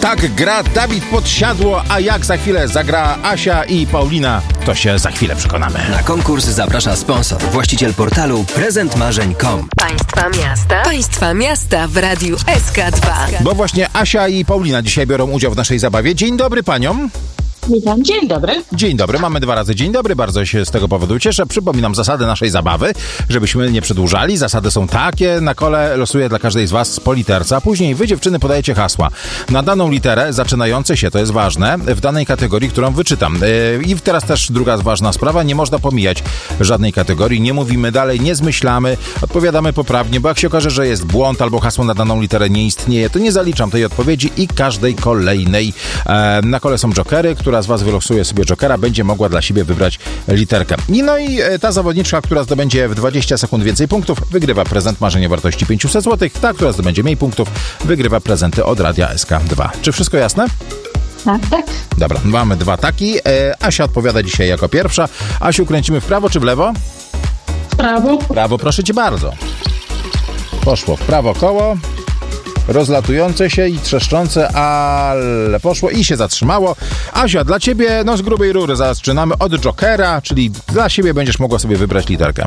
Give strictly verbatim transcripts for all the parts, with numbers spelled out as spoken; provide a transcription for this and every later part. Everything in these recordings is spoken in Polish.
Tak gra Dawid Podsiadło, a jak za chwilę zagra Asia i Paulina, to się za chwilę przekonamy. Na konkurs zaprasza sponsor, właściciel portalu prezent marzeń kropka com. Państwa miasta, Państwa miasta w Radiu S K dwa. Bo właśnie Asia i Paulina dzisiaj biorą udział w naszej zabawie. Dzień dobry paniom. Witam, dzień dobry. Dzień dobry, mamy dwa razy dzień dobry, bardzo się z tego powodu cieszę. Przypominam zasady naszej zabawy, żebyśmy nie przedłużali. Zasady są takie, na kole losuję dla każdej z was po literce, a później wy, dziewczyny, podajecie hasła na daną literę zaczynające się, to jest ważne, w danej kategorii, którą wyczytam. I teraz też druga ważna sprawa, nie można pomijać żadnej kategorii, nie mówimy dalej, nie zmyślamy, odpowiadamy poprawnie, bo jak się okaże, że jest błąd albo hasło na daną literę nie istnieje, to nie zaliczam tej odpowiedzi i każdej kolejnej. Na kole są jokery, która z was wylosuje sobie jokera, będzie mogła dla siebie wybrać literkę. I no i ta zawodniczka, która zdobędzie w dwadzieścia sekund więcej punktów, wygrywa prezent marzenie wartości pięćset złotych. Ta, która zdobędzie mniej punktów, wygrywa prezenty od Radia S K dwa. Czy wszystko jasne? Tak, tak. Dobra, mamy dwa taki. E, Asia odpowiada dzisiaj jako pierwsza. Asiu, kręcimy w prawo czy w lewo? W prawo. Prawo, proszę cię bardzo. Poszło w prawo koło. Rozlatujące się i trzeszczące, ale poszło i się zatrzymało. Asia, dla ciebie, no z grubej rury zaczynamy od jokera, czyli dla siebie będziesz mogła sobie wybrać literkę.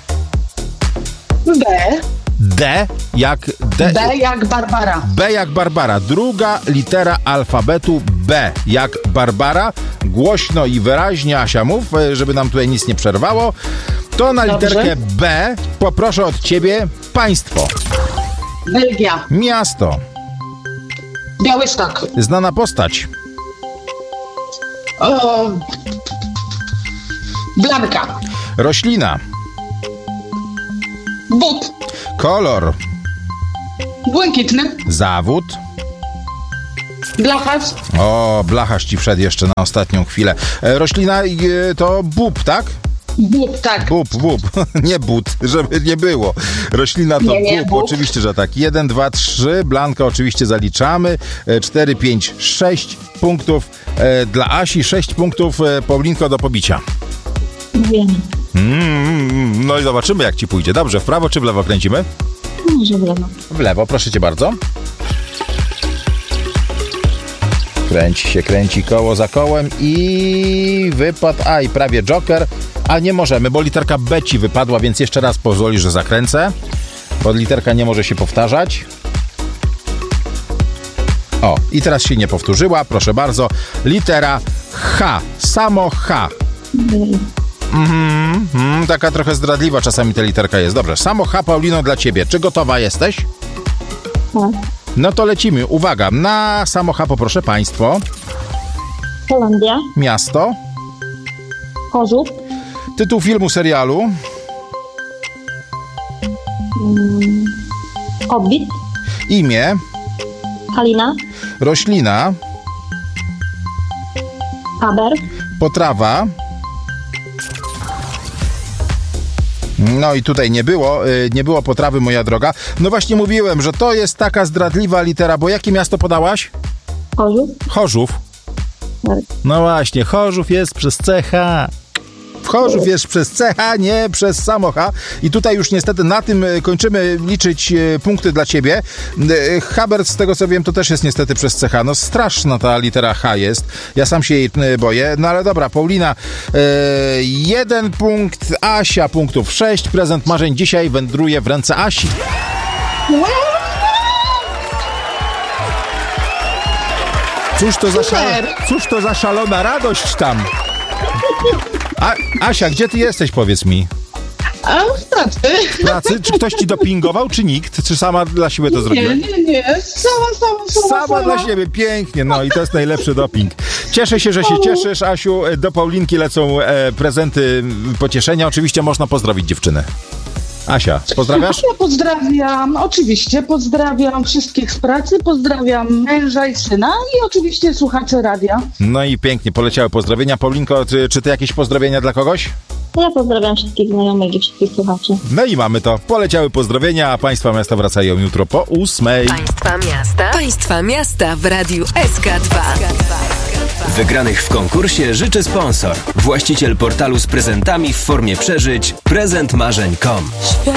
B. D jak D. B jak Barbara. B jak Barbara. Druga litera alfabetu B jak Barbara. Głośno i wyraźnie, Asia, mów, żeby nam tutaj nic nie przerwało. To na Dobrze. literkę B poproszę od ciebie państwo. Belgia. Miasto. Białystok. Znana postać. O... Blanka. Roślina. But. Kolor. Błękitny. Zawód. Blacharz. O, blacharz ci wszedł jeszcze na ostatnią chwilę. E, roślina e, to bób, tak? Bób, tak. Bób, bób. Nie but, żeby nie było. Roślina to Nie, nie, bób. bób. Oczywiście, że tak. Jeden, dwa, trzy. Blanka oczywiście zaliczamy. E, cztery, pięć, sześć punktów e, dla Asi. Sześć punktów, e, Paulinko, do pobicia. Wiem. Mm, no i zobaczymy, jak ci pójdzie. Dobrze, w prawo czy w lewo kręcimy? Może w lewo. W lewo, proszę cię bardzo. Kręci się, kręci koło za kołem i wypadł, a i prawie joker, a nie możemy, bo literka B ci wypadła, więc jeszcze raz pozwoli, że zakręcę, bo literka nie może się powtarzać. O, i teraz się nie powtórzyła, proszę bardzo, litera H, samo H. Mhm, mm, taka trochę zdradliwa czasami ta literka jest. Dobrze, samo H, Paulino, dla ciebie. Czy gotowa jesteś? Tak. No to lecimy. Uwaga, na samo H poproszę państwo. Holandia. Miasto. Chorzów. Tytuł filmu, serialu. Mm. Hobbit. Imię. Halina. Roślina. Haber. Potrawa. No i tutaj nie było, yy, nie było potrawy, moja droga. No właśnie mówiłem, że to jest taka zdradliwa litera, bo jakie miasto podałaś? Chorzów. Chorzów. Tak. No właśnie, Chorzów jest przez C H. W Chorzów jest przez C H, nie przez samo H. I tutaj już niestety na tym kończymy liczyć punkty dla ciebie. Haber, z tego co wiem, to też jest niestety przez C H. No straszna ta litera H jest. Ja sam się jej boję. No ale dobra, Paulina, yy, jeden punkt, Asia punktów sześć. Prezent marzeń dzisiaj wędruje w ręce Asi. Cóż to za, szal... Cóż to za szalona radość tam. A, Asia, gdzie ty jesteś, powiedz mi? A w pracy. W pracy? Czy ktoś ci dopingował, czy nikt? Czy sama dla siebie to zrobiła? Nie, nie, nie. Sama, sama, sama. Sama sama. dla siebie, pięknie, no i to jest najlepszy doping. Cieszę się, że się cieszysz, Asiu. Do Paulinki lecą e, prezenty pocieszenia. Oczywiście można pozdrowić dziewczyny. Asia, pozdrawiasz? Ja pozdrawiam, oczywiście, pozdrawiam wszystkich z pracy, pozdrawiam męża i syna i oczywiście słuchacze radia. No i pięknie, poleciały pozdrowienia. Paulinko, czy, czy ty jakieś pozdrowienia dla kogoś? Ja pozdrawiam wszystkich znajomych i wszystkich słuchaczy. No i mamy to. Poleciały pozdrowienia, a Państwa miasta wracają jutro po ósmej. Państwa miasta, Państwa miasta w Radiu S K dwa. Wygranych w konkursie życzy sponsor, właściciel portalu z prezentami w formie przeżyć prezent marzeń kropka com.